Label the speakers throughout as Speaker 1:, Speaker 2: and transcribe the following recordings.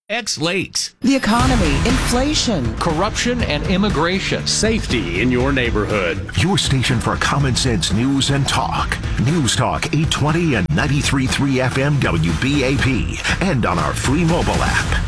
Speaker 1: X-Lakes,
Speaker 2: the economy, inflation,
Speaker 1: corruption and immigration,
Speaker 3: safety in your neighborhood.
Speaker 4: Your station for common sense news and talk. News Talk 820 and 93.3 FM WBAP. And on our free mobile app.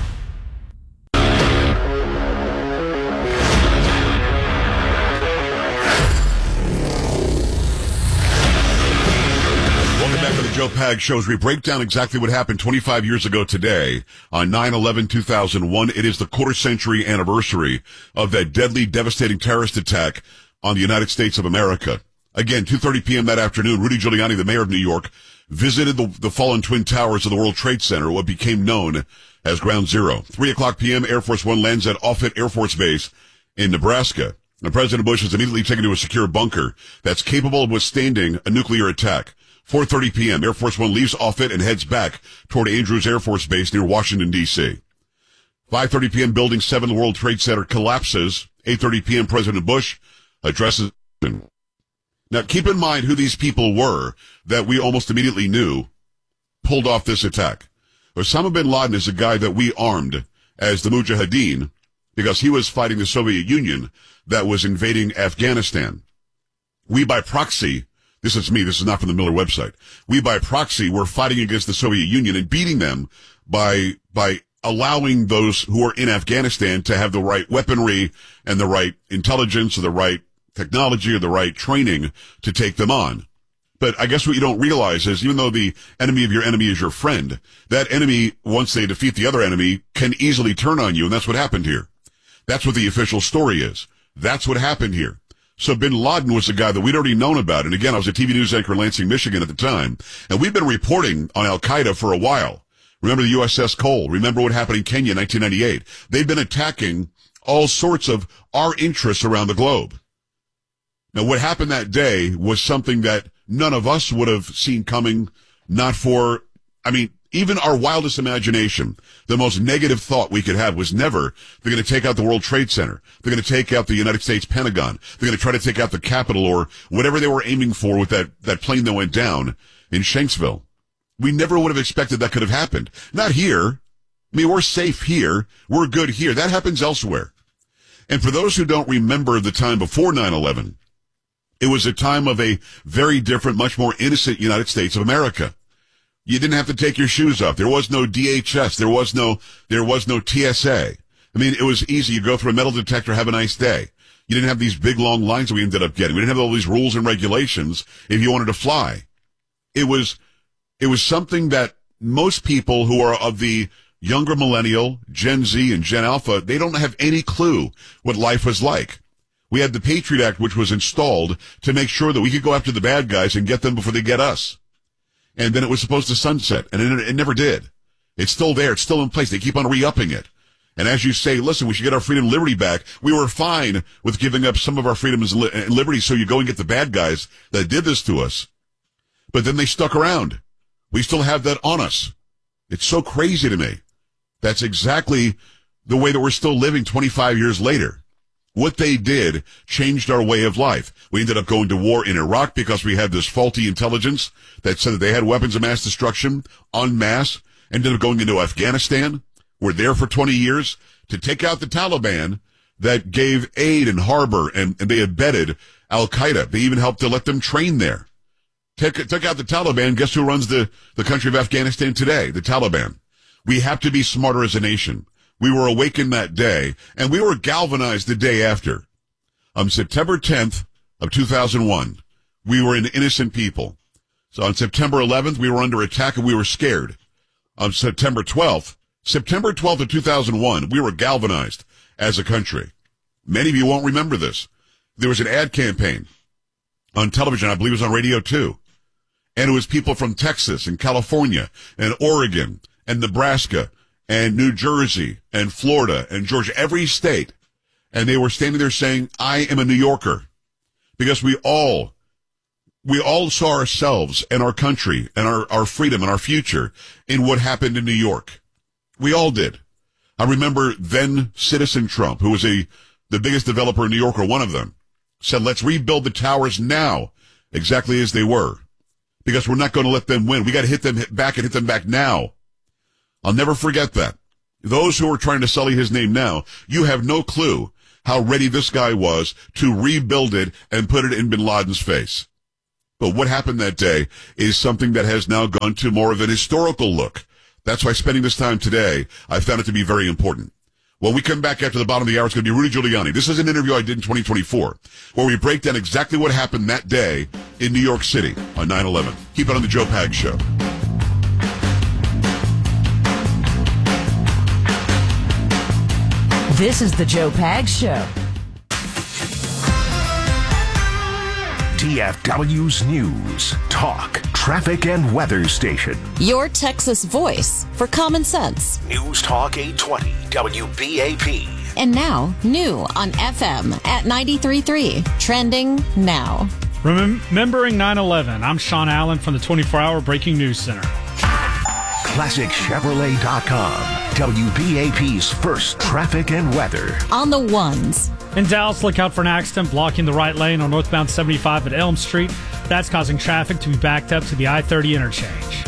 Speaker 5: Back to the Joe Pag Show as we break down exactly what happened 25 years ago today on 9/11/2001. It is the quarter-century anniversary of that deadly, devastating terrorist attack on the United States of America. Again, 2:30 p.m. that afternoon, Rudy Giuliani, the mayor of New York, visited the fallen Twin Towers of the World Trade Center, what became known as Ground Zero. 3 o'clock p.m., Air Force One lands at Offutt Air Force Base in Nebraska. And President Bush is immediately taken to a secure bunker that's capable of withstanding a nuclear attack. 4:30 p.m., Air Force One leaves Offutt and heads back toward Andrews Air Force Base near Washington, D.C. 5:30 p.m., Building 7, the World Trade Center collapses. 8:30 p.m., President Bush addresses. Now, keep in mind who these people were that we almost immediately knew pulled off this attack. Osama bin Laden is a guy that we armed as the Mujahideen because he was fighting the Soviet Union that was invading Afghanistan. We, by proxy, this is me, this is not from the Miller website. We, by proxy, were fighting against the Soviet Union and beating them by allowing those who are in Afghanistan to have the right weaponry and the right intelligence or the right technology or the right training to take them on. But I guess what you don't realize is even though the enemy of your enemy is your friend, that enemy, once they defeat the other enemy, can easily turn on you, and that's what happened here. That's what the official story is. That's what happened here. So bin Laden was a guy that we'd already known about. And again, I was a TV news anchor in Lansing, Michigan at the time. And we've been reporting on Al-Qaeda for a while. Remember the USS Cole? Remember what happened in Kenya in 1998? They've been attacking all sorts of our interests around the globe. Now, what happened that day was something that none of us would have seen coming, even our wildest imagination, the most negative thought we could have was never, they're going to take out the World Trade Center. They're going to take out the United States Pentagon. They're going to try to take out the Capitol or whatever they were aiming for with that plane that went down in Shanksville. We never would have expected that could have happened. Not here. We're safe here. We're good here. That happens elsewhere. And for those who don't remember the time before 9/11, it was a time of a very different, much more innocent United States of America. You didn't have to take your shoes off. There was no DHS. There was no TSA. It was easy. You go through a metal detector, have a nice day. You didn't have these big long lines that we ended up getting. We didn't have all these rules and regulations if you wanted to fly. It was something that most people who are of the younger millennial, Gen Z and Gen Alpha, they don't have any clue what life was like. We had the Patriot Act, which was installed to make sure that we could go after the bad guys and get them before they get us. And then it was supposed to sunset, and it never did. It's still there. It's still in place. They keep on re-upping it. And as you say, listen, we should get our freedom and liberty back. We were fine with giving up some of our freedoms and liberty so you go and get the bad guys that did this to us. But then they stuck around. We still have that on us. It's so crazy to me. That's exactly the way that we're still living 25 years later. What they did changed our way of life. We ended up going to war in Iraq because we had this faulty intelligence that said that they had weapons of mass destruction en masse. Ended up going into Afghanistan. We're there for 20 years to take out the Taliban that gave aid and harbor, and they abetted Al-Qaeda. They even helped to let them train there. Took out the Taliban. Guess who runs the country of Afghanistan today? The Taliban. We have to be smarter as a nation. We were awakened that day, and we were galvanized the day after. On September 10th of 2001, we were an innocent people. So on September 11th, we were under attack and we were scared. On September 12th of 2001, we were galvanized as a country. Many of you won't remember this. There was an ad campaign on television, I believe it was on radio too. And it was people from Texas and California and Oregon and Nebraska and New Jersey and Florida and Georgia, every state. And they were standing there saying, I am a New Yorker. Because we all saw ourselves and our country and our freedom and our future in what happened in New York. We all did. I remember then Citizen Trump, who was the biggest developer in New York, or one of them, said, let's rebuild the towers now, exactly as they were. Because we're not going to let them win. We got to hit them back now. I'll never forget that. Those who are trying to sully his name now, you have no clue how ready this guy was to rebuild it and put it in bin Laden's face. But what happened that day is something that has now gone to more of an historical look. That's why spending this time today, I found it to be very important. When we come back after the bottom of the hour, it's going to be Rudy Giuliani. This is an interview I did in 2024, where we break down exactly what happened that day in New York City on 9/11. Keep it on the Joe Pags Show.
Speaker 2: This is the Joe Pags Show.
Speaker 4: DFW's News, Talk, Traffic, and Weather Station.
Speaker 6: Your Texas voice for common sense.
Speaker 4: News Talk 820, WBAP.
Speaker 6: And now, new on FM at 93.3. Trending now.
Speaker 7: Remembering 9/11, I'm Sean Allen from the 24-Hour Breaking News Center.
Speaker 4: ClassicChevrolet.com, WBAP's first traffic and weather.
Speaker 6: On the ones.
Speaker 7: In Dallas, look out for an accident blocking the right lane on northbound 75 at Elm Street. That's causing traffic to be backed up to the I-30 interchange.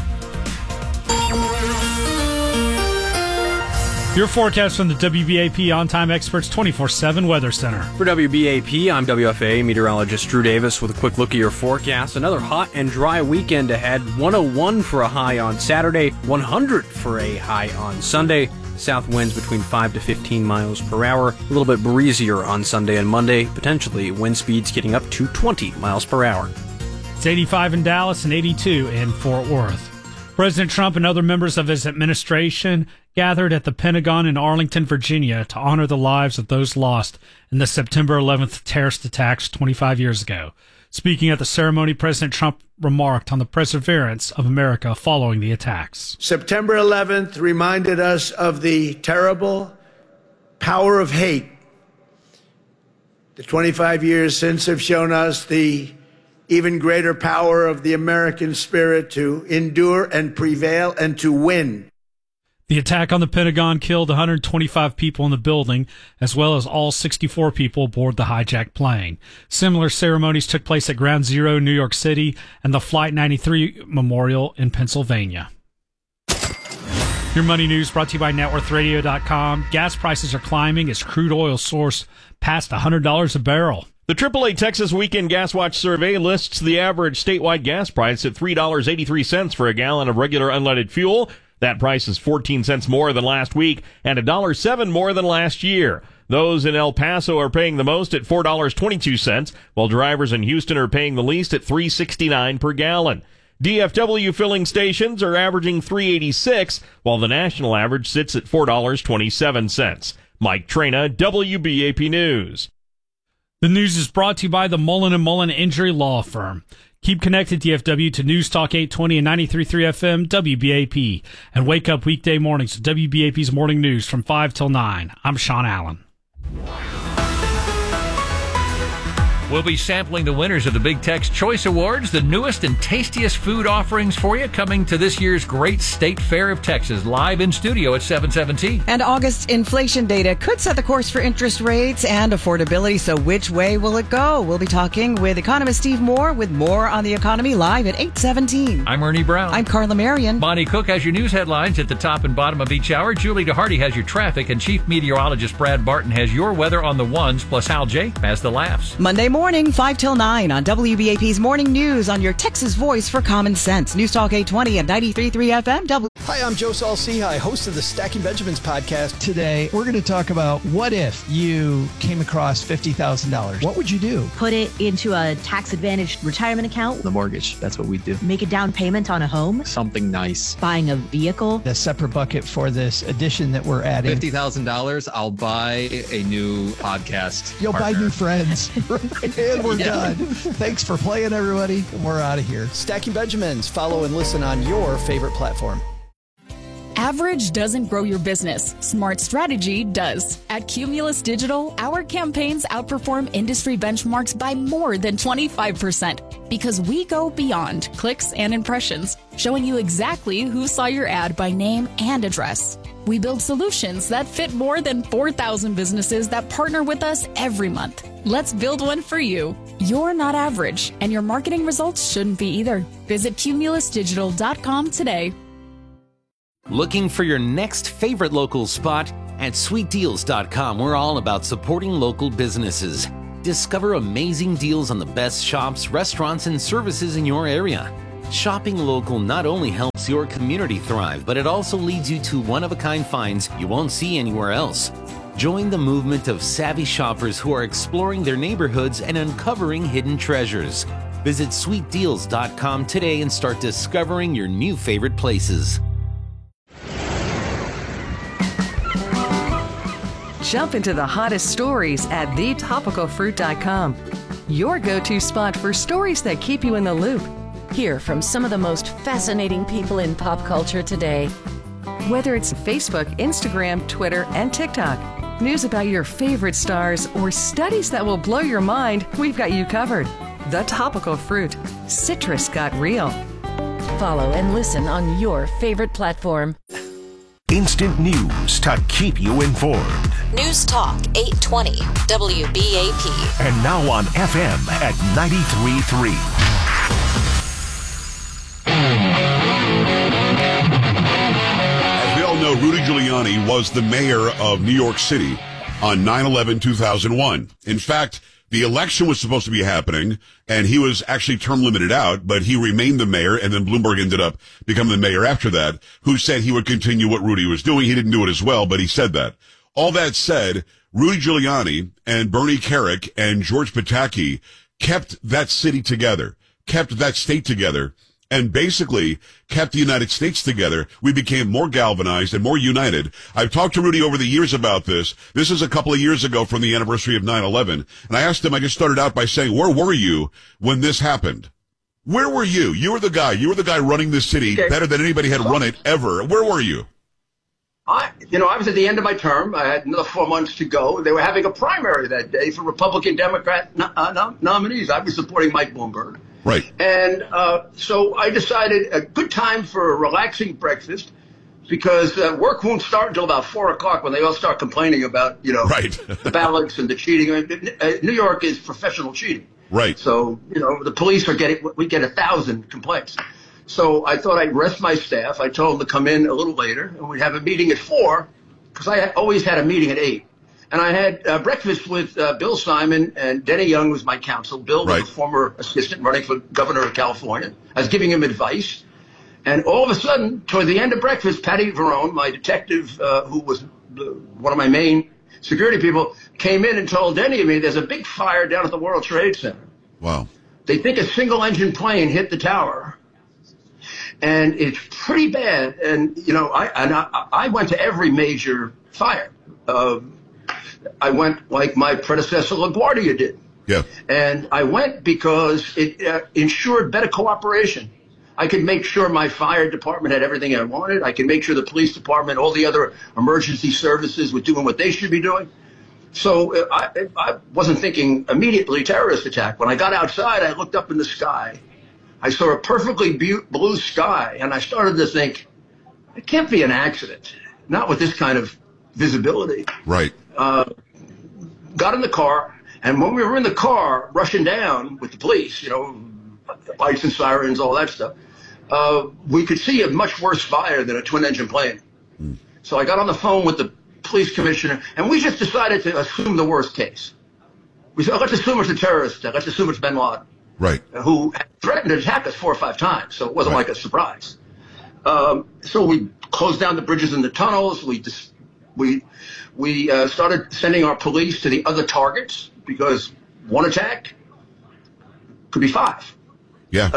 Speaker 7: Your forecast from the WBAP On-Time Experts 24/7 Weather Center.
Speaker 8: For WBAP, I'm WFA meteorologist Drew Davis with a quick look at your forecast. Another hot and dry weekend ahead. 101 for a high on Saturday, 100 for a high on Sunday. South winds between 5 to 15 miles per hour. A little bit breezier on Sunday and Monday. Potentially wind speeds getting up to 20 miles per hour.
Speaker 7: It's 85 in Dallas and 82 in Fort Worth. President Trump and other members of his administration gathered at the Pentagon in Arlington, Virginia to honor the lives of those lost in the September 11th terrorist attacks 25 years ago. Speaking at the ceremony, President Trump remarked on the perseverance of America following the attacks.
Speaker 9: September 11th reminded us of the terrible power of hate. The 25 years since have shown us the even greater power of the American spirit to endure and prevail and to win.
Speaker 7: The attack on the Pentagon killed 125 people in the building, as well as all 64 people aboard the hijacked plane. Similar ceremonies took place at Ground Zero in New York City and the Flight 93 Memorial in Pennsylvania. Your money news brought to you by NetWorthRadio.com. Gas prices are climbing as crude oil source past $100 a barrel.
Speaker 10: The AAA Texas Weekend Gas Watch survey lists the average statewide gas price at $3.83 for a gallon of regular unleaded fuel. That price is 14 cents more than last week and $1.07 more than last year. Those in El Paso are paying the most at $4.22, while drivers in Houston are paying the least at $3.69 per gallon. DFW filling stations are averaging $3.86, while the national average sits at $4.27. Mike Trena, WBAP News.
Speaker 7: The news is brought to you by the Mullen & Mullen Injury Law Firm. Keep connected, DFW, to News Talk 820 and 93.3 FM, WBAP. And wake up weekday mornings to WBAP's Morning News from 5 till 9. I'm Sean Allen.
Speaker 1: We'll be sampling the winners of the Big Tex Choice Awards, the newest and tastiest food offerings for you, coming to this year's Great State Fair of Texas, live in studio at 7:17.
Speaker 2: And August inflation data could set the course for interest rates and affordability. So which way will it go? We'll be talking with economist Steve Moore with more on the economy live at 8:17.
Speaker 1: I'm Ernie Brown.
Speaker 2: I'm Carla Marion.
Speaker 1: Bonnie Cook has your news headlines at the top and bottom of each hour. Julie DeHardy has your traffic, and Chief Meteorologist Brad Barton has your weather on the ones, plus Hal J has the laughs.
Speaker 2: Monday morning, 5 till 9 on WBAP's Morning News on your Texas voice for common sense. News Talk 820 and 93.3 FM.
Speaker 11: Hi, I'm Joe Saul-Sehy, host of the Stacking Benjamins podcast.
Speaker 12: Today, we're going to talk about what if you came across $50,000. What would you do?
Speaker 13: Put it into a tax-advantaged retirement account.
Speaker 14: The mortgage, that's what we do.
Speaker 13: Make a down payment on a home.
Speaker 14: Something nice.
Speaker 13: Buying a vehicle.
Speaker 12: A separate bucket for this addition that we're adding.
Speaker 14: $50,000, I'll buy a new podcast.
Speaker 12: You'll
Speaker 14: partner.
Speaker 12: buy new friends. And we're done. Thanks for playing, everybody. And we're out of here.
Speaker 11: Stacking Benjamins. Follow and listen on your favorite platform.
Speaker 15: Average doesn't grow your business. Smart strategy does. At Cumulus Digital, our campaigns outperform industry benchmarks by more than 25% because we go beyond clicks and impressions, showing you exactly who saw your ad by name and address. We build solutions that fit more than 4,000 businesses that partner with us every month. Let's build one for you. You're not average, and your marketing results shouldn't be either. Visit cumulusdigital.com today.
Speaker 16: Looking for your next favorite local spot? At sweetdeals.com, we're all about supporting local businesses. Discover amazing deals on the best shops, restaurants, and services in your area. Shopping local not only helps your community thrive, but it also leads you to one-of-a-kind finds you won't see anywhere else. Join the movement of savvy shoppers who are exploring their neighborhoods and uncovering hidden treasures. Visit sweetdeals.com today and start discovering your new favorite places.
Speaker 17: Jump into the hottest stories at thetopicalfruit.com. Your go-to spot for stories that keep you in the loop.
Speaker 18: Hear from some of the most fascinating people in pop culture today.
Speaker 17: Whether it's Facebook, Instagram, Twitter, and TikTok, news about your favorite stars, or studies that will blow your mind, we've got you covered. The Topical Fruit. Citrus got real.
Speaker 18: Follow and listen on your favorite platform.
Speaker 4: Instant news to keep you informed.
Speaker 6: News Talk 820 WBAP.
Speaker 4: And now on FM at 93.3.
Speaker 5: As we all know, Rudy Giuliani was the mayor of New York City on 9/11/2001. In fact, the election was supposed to be happening, and he was actually term limited out, but he remained the mayor, and then Bloomberg ended up becoming the mayor after that, who said he would continue what Rudy was doing. He didn't do it as well, but he said that. All that said, Rudy Giuliani and Bernie Kerik and George Pataki kept that city together, kept that state together, and basically kept the United States together. We became more galvanized and more united. I've talked to Rudy over the years about this. This is a couple of years ago from the anniversary of 9/11. And I asked him, I just started out by saying, where were you when this happened? Where were you? You were the guy running this city better than anybody had run it ever. Where were you?
Speaker 19: I was at the end of my term. I had another 4 months to go. They were having a primary that day for Republican Democrat nominees. I was supporting Mike Bloomberg.
Speaker 5: Right.
Speaker 19: And so I decided a good time for a relaxing breakfast because work won't start until about 4 o'clock when they all start complaining about, the ballots and the cheating. New York is professional cheating.
Speaker 5: Right.
Speaker 19: So, the police we get 1,000 complaints. So I thought I'd rest my staff. I told them to come in a little later and we'd have a meeting at 4 because I always had a meeting at 8. And I had breakfast with Bill Simon, and Denny Young was my counsel. Bill was a former assistant running for governor of California. I was giving him advice. And all of a sudden, toward the end of breakfast, Patty Verone, my detective, who was one of my main security people, came in and told Denny and me there's a big fire down at the World Trade Center.
Speaker 5: Wow.
Speaker 19: They think a single-engine plane hit the tower. And it's pretty bad. And, I went to every major fire. I went like my predecessor LaGuardia did.
Speaker 5: Yeah.
Speaker 19: And I went because it ensured better cooperation. I could make sure my fire department had everything I wanted. I could make sure the police department, all the other emergency services were doing what they should be doing. So I wasn't thinking immediately terrorist attack. When I got outside, I looked up in the sky. I saw a perfectly blue sky, and I started to think, it can't be an accident. Not with this kind of visibility.
Speaker 5: Right.
Speaker 19: Got in the car, and when we were in the car rushing down with the police, lights and sirens, all that stuff, we could see a much worse fire than a twin-engine plane. So I got on the phone with the police commissioner, and we just decided to assume the worst case. We said, let's assume it's a terrorist. Let's assume it's bin Laden.
Speaker 5: Right.
Speaker 19: Who threatened to attack us 4 or 5 times, so it wasn't like a surprise. So we closed down the bridges and the tunnels. We started sending our police to the other targets because one attack could be 5.
Speaker 5: Yeah.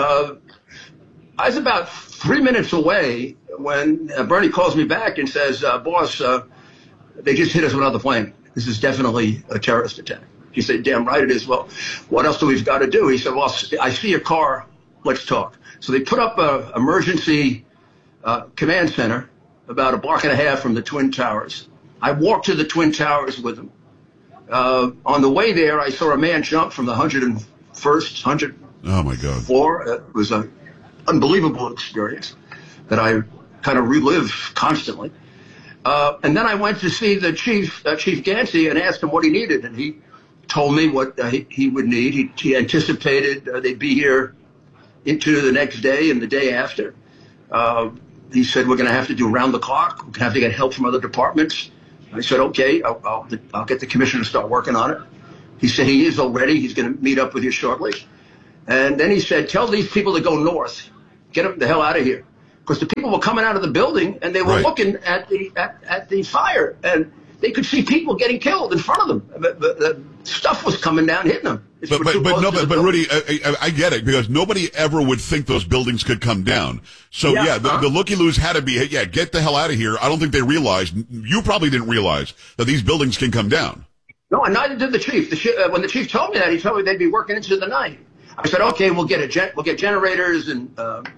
Speaker 19: I was about 3 minutes away when Bernie calls me back and says, boss, they just hit us with another plane. This is definitely a terrorist attack. He said, damn right it is. Well, what else do we've got to do? He said, well, I see your car. Let's talk. So they put up an emergency command center about a block and a half from the Twin Towers. I walked to the Twin Towers with him. On the way there, I saw a man jump from the 101st floor. It was an unbelievable experience that I kind of relive constantly. And then I went to see the Chief Gansey, and asked him what he needed, and he told me what he would need. He anticipated they'd be here into the next day and the day after. he said, we're going to have to do round the clock. We're going to have to get help from other departments. I said, okay, I'll get the commissioner to start working on it. He said he is already. He's going to meet up with you shortly. And then he said, tell these people to go north. Get them the hell out of here. Because the people were coming out of the building and they were looking at the fire. And they could see people getting killed in front of them. The stuff was coming down, hitting them.
Speaker 5: But Rudy, I get it, because nobody ever would think those buildings could come down. So the looky-loos had to be, get the hell out of here. I don't think they realized, you probably didn't realize, that these buildings can come down.
Speaker 19: No, and neither did the chief. When the chief told me that, he told me they'd be working into the night. I said, okay, we'll get generators, and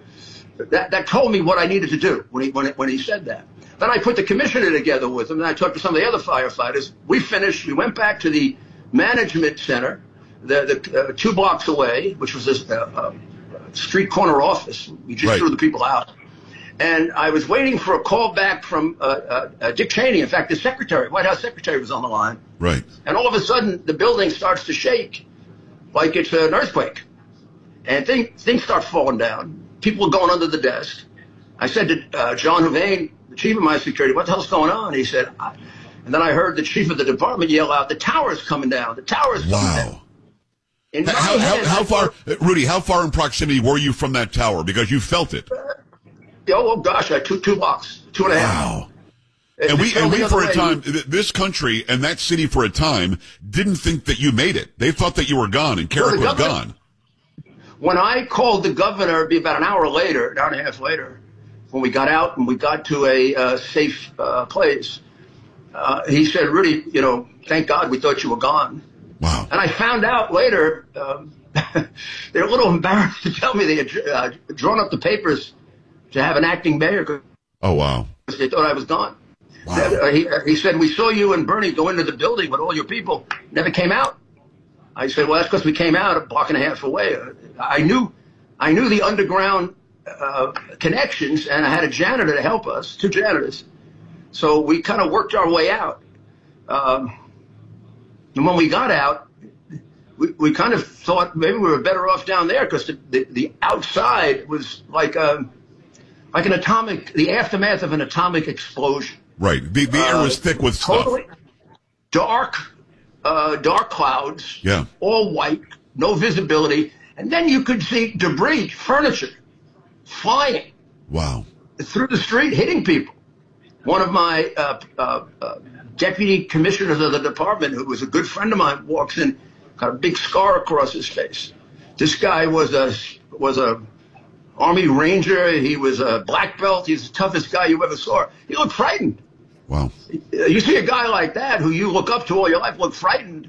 Speaker 19: that told me what I needed to do when he said that. Then I put the commissioner together with him, and I talked to some of the other firefighters. We finished. We went back to the management center, the 2 blocks away, which was this street corner office. We just threw the people out. And I was waiting for a call back from Dick Cheney. In fact, the secretary, White House secretary, was on the line.
Speaker 5: Right.
Speaker 19: And all of a sudden, the building starts to shake like it's an earthquake. And things start falling down. People are going under the desk. I said to John Huvane, the chief of my security, what the hell's going on? He said, and then I heard the chief of the department yell out, the tower's coming down. The tower's coming down.
Speaker 5: How far, Rudy, how far in proximity were you from that tower? Because you felt it.
Speaker 19: Oh gosh, 2 blocks, 2.5.
Speaker 5: Wow. And we for a time, this country and that city for a time didn't think that you made it. They thought that you were gone and Carrick was gone.
Speaker 19: When I called the governor, it'd be about an hour and a half later, when we got out and we got to a safe place, he said, Rudy, thank God we thought you were gone.
Speaker 5: Wow.
Speaker 19: And I found out later, they're a little embarrassed to tell me they had drawn up the papers to have an acting mayor.
Speaker 5: Oh, wow.
Speaker 19: They thought I was gone.
Speaker 5: Wow.
Speaker 19: He said, we saw you and Bernie go into the building with all your people, never came out. I said, well, that's because we came out a block and a half away. I knew the underground connections, and I had a janitor to help us, 2 janitors. So we kind of worked our way out. And when we got out, we kind of thought maybe we were better off down there, because the outside was like the aftermath of an atomic explosion.
Speaker 5: Right. The air was thick with stuff.
Speaker 19: Totally dark clouds.
Speaker 5: Yeah.
Speaker 19: All white, no visibility. And then you could see debris, furniture, flying.
Speaker 5: Wow.
Speaker 19: Through the street, hitting people. One of my deputy commissioners of the department, who was a good friend of mine, walks in, got a big scar across his face. This guy was a Army Ranger. He was a black belt. He's the toughest guy you ever saw. He looked frightened.
Speaker 5: Wow.
Speaker 19: You see a guy like that who you look up to all your life look frightened.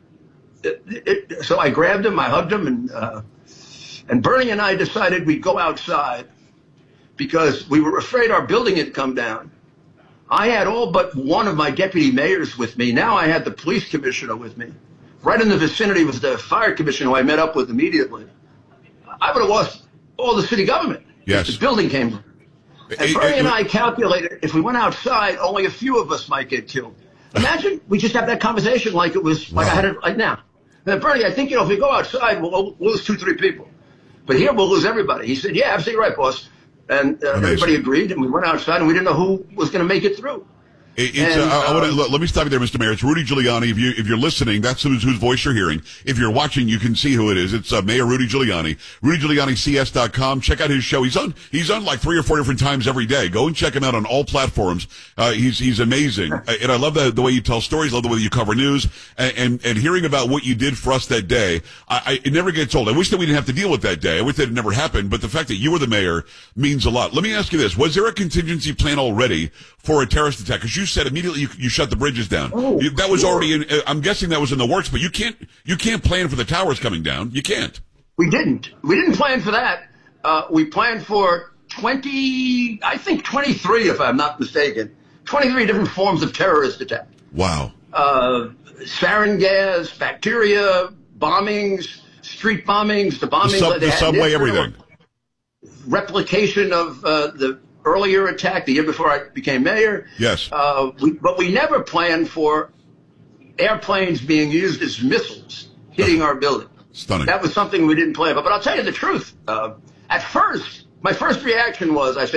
Speaker 19: So I grabbed him, I hugged him, and Bernie and I decided we'd go outside because we were afraid our building had come down. I had all but one of my deputy mayors with me. Now I had the police commissioner with me. Right in the vicinity was the fire commissioner who I met up with immediately. I would have lost all the city government if the building came down. And Bernie and I calculated if we went outside, only a few of us might get killed. Imagine we just have that conversation like it was like I had it right now. And Bernie, I think if we go outside, we'll lose 2-3 people, but here we'll lose everybody. He said, "Yeah, absolutely right, boss." And everybody agreed, and we went outside, and we didn't know who was going to make it through.
Speaker 5: Let me stop you there, Mr. Mayor. It's Rudy Giuliani. If you're listening, that's whose voice you're hearing. If you're watching, you can see who it is. It's Mayor Rudy Giuliani. RudyGiulianiCS.com. Check out his show. He's on like 3 or 4 different times every day. Go and check him out on all platforms. He's amazing. And I love the way you tell stories. I love the way you cover news. And hearing about what you did for us that day, it never gets old. I wish that we didn't have to deal with that day. I wish that it never happened. But the fact that you were the mayor means a lot. Let me ask you this. Was there a contingency plan already for a terrorist attack? Because you said immediately you shut the bridges down. That was already in, I'm guessing that was in the works, but you can't plan for the towers coming down. You can't.
Speaker 19: We didn't plan for that. We planned for 23, if I'm not mistaken, 23 different forms of terrorist attack.
Speaker 5: Wow.
Speaker 19: Sarin gas, bacteria, bombings, street bombings,
Speaker 5: the subway, everything.
Speaker 19: Replication of the earlier attack the year before I became mayor.
Speaker 5: Yes.
Speaker 19: But we never planned for airplanes being used as missiles hitting our building.
Speaker 5: Stunning.
Speaker 19: That was something we didn't plan for. But I'll tell you the truth. At first, my first reaction was, I said,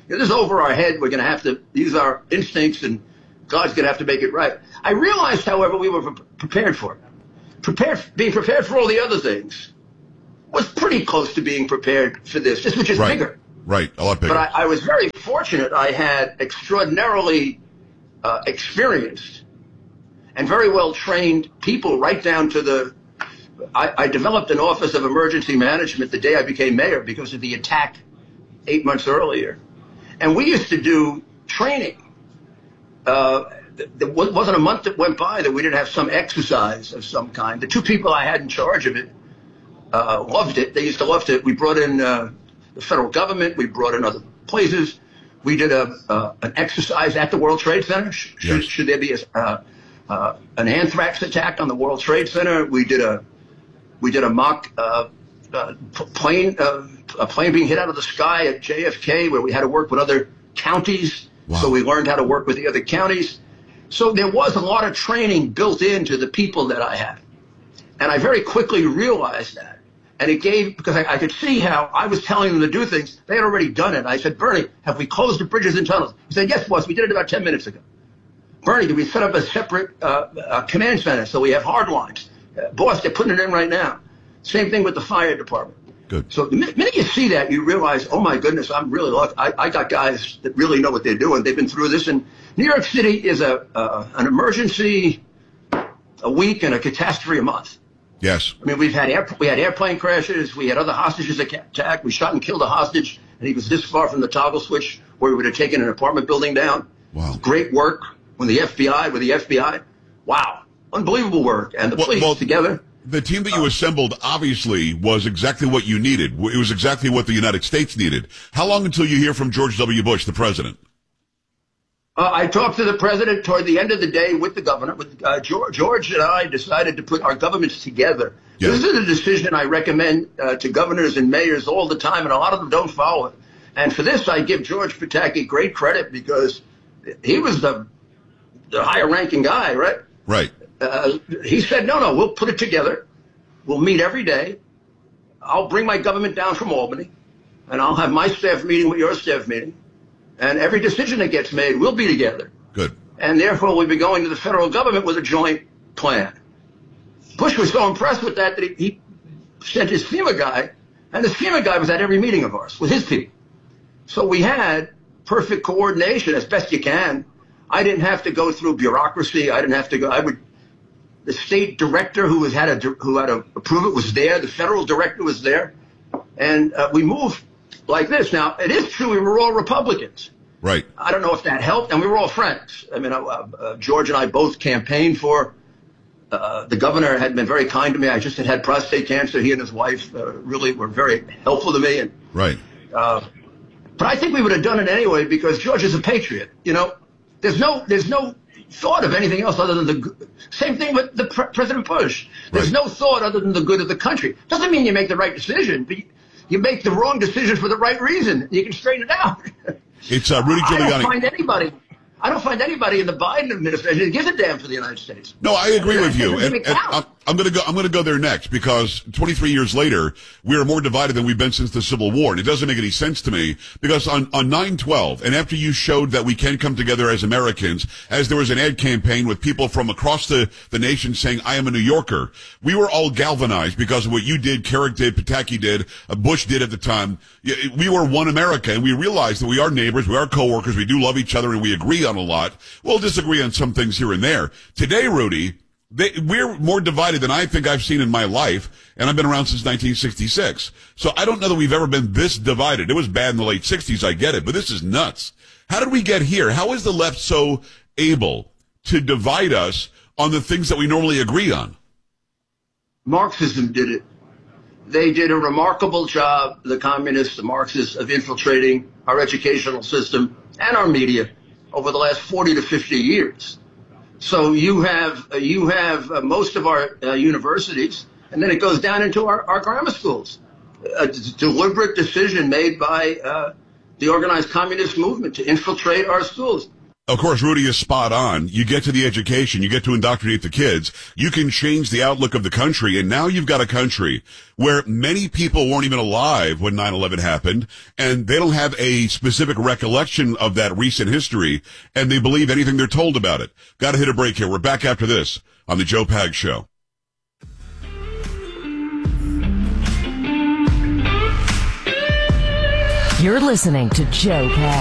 Speaker 19: This is over our head. We're going to have to use our instincts, and God's going to have to make it right. I realized, however, we were prepared for it. Being prepared for all the other things was pretty close to being prepared for this. This was just bigger.
Speaker 5: Right, a lot bigger.
Speaker 19: But I was very fortunate. I had extraordinarily experienced and very well-trained people right down to the... I developed an Office of Emergency Management the day I became mayor because of the attack 8 months earlier. And we used to do training. There wasn't a month that went by that we didn't have some exercise of some kind. The two people I had in charge of it loved it. They used to love it. We brought in the federal government. We brought in other places. We did an exercise at the World Trade Center. Should there be an anthrax attack on the World Trade Center? We did a mock plane being hit out of the sky at JFK, where we had to work with other counties. Wow. So we learned how to work with the other counties. So there was a lot of training built into the people that I had. And I very quickly realized that. And it gave, because I could see how I was telling them to do things. They had already done it. I said, Bernie, have we closed the bridges and tunnels? He said, yes, boss, we did it about 10 minutes ago. Bernie, did we set up a separate command center so we have hard lines? Boss, they're putting it in right now. Same thing with the fire department.
Speaker 5: Good.
Speaker 19: So the minute you see that, you realize, oh my goodness, I'm really lucky. I got guys that really know what they're doing. They've been through this. And New York City is an emergency a week and a catastrophe a month.
Speaker 5: Yes.
Speaker 19: I mean, we had airplane crashes. We had other hostages attacked. We shot and killed a hostage, and he was this far from the toggle switch where we would have taken an apartment building down.
Speaker 5: Wow.
Speaker 19: Great work with the FBI. Wow. Unbelievable work. And the police together.
Speaker 5: The team that you assembled obviously was exactly what you needed. It was exactly what the United States needed. How long until you hear from George W. Bush, the president?
Speaker 19: I talked to the president toward the end of the day with the governor. George and I decided to put our governments together. Yes. This is a decision I recommend to governors and mayors all the time, and a lot of them don't follow it. And for this, I give George Pataki great credit because he was the higher-ranking guy, right?
Speaker 5: Right.
Speaker 19: He said, no, we'll put it together. We'll meet every day. I'll bring my government down from Albany, and I'll have my staff meeting with your staff meeting. And every decision that gets made will be together.
Speaker 5: Good.
Speaker 19: And therefore, we'll be going to the federal government with a joint plan. Bush was so impressed with that he sent his FEMA guy, and the FEMA guy was at every meeting of ours with his people. So we had perfect coordination as best you can. I didn't have to go through bureaucracy. I didn't have to go. The state director who had to approve it was there. The federal director was there, and we moved like this. Now, it is true we were all Republicans.
Speaker 5: Right.
Speaker 19: I don't know if that helped, and we were all friends. I mean, George and I both campaigned for. The governor had been very kind to me. I just had prostate cancer. He and his wife really were very helpful to me. And
Speaker 5: right.
Speaker 19: But I think we would have done it anyway because George is a patriot. You know, there's no thought of anything else other than the good. Same thing with President Bush. There's no thought other than the good of the country. Doesn't mean you make the right decision, but you make the wrong decision for the right reason. You can straighten it out.
Speaker 5: It's Rudy Giuliani.
Speaker 19: I don't find anybody in the Biden administration that gives a damn for the United States.
Speaker 5: No, I agree with you. And I'm going to go there next because 23 years later, we are more divided than we've been since the Civil War. And it doesn't make any sense to me because on 9/12, and after you showed that we can come together as Americans, as there was an ad campaign with people from across the nation saying, I am a New Yorker, we were all galvanized because of what you did, Carrick did, Pataki did, Bush did at the time. We were one America, and we realized that we are neighbors, we are coworkers, we do love each other, and we agree on a lot. We'll disagree on some things here and there. Today, Rudy, we're more divided than I think I've seen in my life, and I've been around since 1966. So I don't know that we've ever been this divided. It was bad in the late 60s, I get it, but this is nuts. How did we get here? How is the left so able to divide us on the things that we normally agree on?
Speaker 19: Marxism did it. They did a remarkable job, the communists, the Marxists, of infiltrating our educational system and our media over the last 40 to 50 years. So you have most of our universities, and then it goes down into our grammar schools. A deliberate decision made by the organized communist movement to infiltrate our schools.
Speaker 5: Of course, Rudy is spot on. You get to the education, you get to indoctrinate the kids, you can change the outlook of the country, and now you've got a country where many people weren't even alive when 9/11 happened, and they don't have a specific recollection of that recent history, and they believe anything they're told about it. Gotta hit a break here. We're back after this on the Joe Pags Show.
Speaker 18: You're listening to Joe Pags.